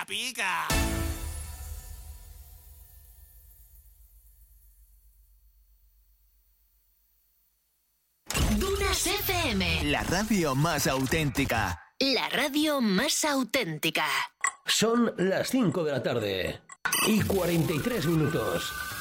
pica, pica. Dunas FM. La radio más auténtica. La radio más auténtica. Son las 5 de la tarde y 43 minutos.